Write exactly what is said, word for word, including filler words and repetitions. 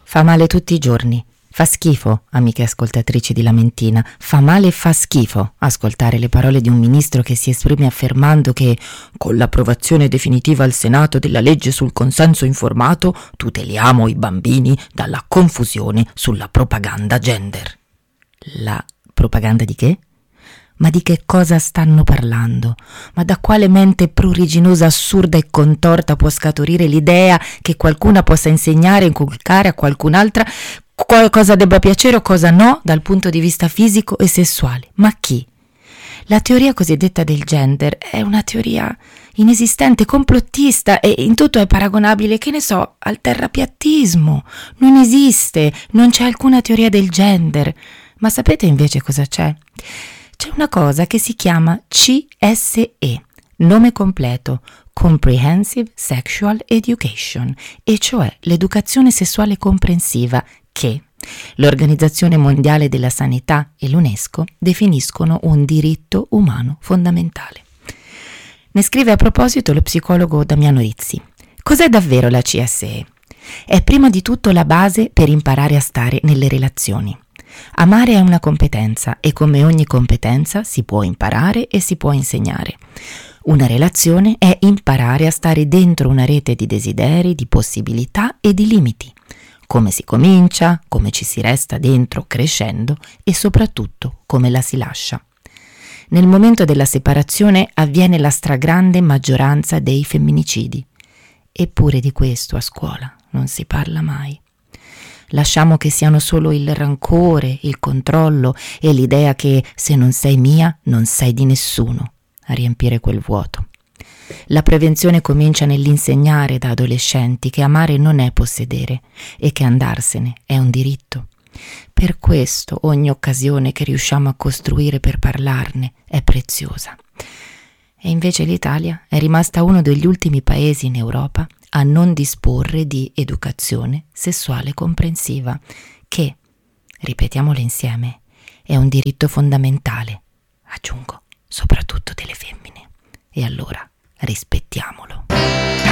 Fa male tutti i giorni. Fa schifo, amiche ascoltatrici di Lamentina, fa male e fa schifo ascoltare le parole di un ministro che si esprime affermando che con l'approvazione definitiva al Senato della legge sul consenso informato tuteliamo i bambini dalla confusione sulla propaganda gender. La propaganda di che? Ma di che cosa stanno parlando? Ma da quale mente pruriginosa, assurda e contorta può scaturire l'idea che qualcuna possa insegnare e inculcare a qualcun'altra cosa debba piacere o cosa no dal punto di vista fisico e sessuale? Ma chi? La teoria cosiddetta del gender è una teoria inesistente, complottista e in tutto è paragonabile, che ne so, al terrapiattismo. Non esiste, non c'è alcuna teoria del gender. Ma sapete invece cosa c'è? C'è una cosa che si chiama C S E, nome completo, Comprehensive Sexual Education, e cioè l'educazione sessuale comprensiva che l'Organizzazione Mondiale della Sanità e l'UNESCO definiscono un diritto umano fondamentale. Ne scrive a proposito lo psicologo Damiano Rizzi. Cos'è davvero la C S E? È prima di tutto la base per imparare a stare nelle relazioni. Amare è una competenza e come ogni competenza si può imparare e si può insegnare. Una relazione è imparare a stare dentro una rete di desideri, di possibilità e di limiti. Come si comincia, come ci si resta dentro crescendo e soprattutto come la si lascia. Nel momento della separazione avviene la stragrande maggioranza dei femminicidi. Eppure di questo a scuola non si parla mai. Lasciamo che siano solo il rancore, il controllo e l'idea che se non sei mia non sei di nessuno a riempire quel vuoto. La prevenzione comincia nell'insegnare da adolescenti che amare non è possedere e che andarsene è un diritto. Per questo ogni occasione che riusciamo a costruire per parlarne è preziosa. E invece l'Italia è rimasta uno degli ultimi paesi in Europa a non disporre di educazione sessuale comprensiva, che, ripetiamolo insieme, è un diritto fondamentale, aggiungo, soprattutto delle femmine. E allora rispettiamolo.